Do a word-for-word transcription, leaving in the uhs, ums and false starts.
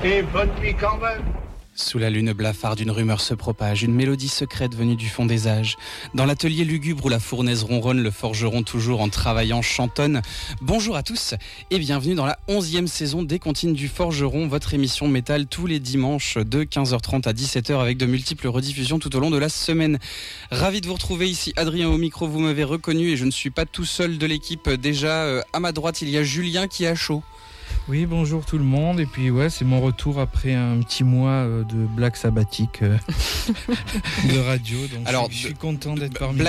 Et bonne nuit quand même. Sous la lune blafarde, une rumeur se propage, une mélodie secrète venue du fond des âges. Dans l'atelier lugubre où la fournaise ronronne, le forgeron toujours en travaillant chantonne. Bonjour à tous et bienvenue dans la onzième saison des Comptines du Forgeron, votre émission métal tous les dimanches de quinze heures trente à dix-sept heures avec de multiples rediffusions tout au long de la semaine. Ravi de vous retrouver ici, Adrien au micro, vous m'avez reconnu et je ne suis pas tout seul de l'équipe. Déjà euh, à ma droite, il y a Julien qui a chaud. Oui, bonjour tout le monde. Et puis, ouais, c'est mon retour après un petit mois euh, de blague sabbatique euh, de radio. Donc, Alors, je, je suis content d'être parmi vous.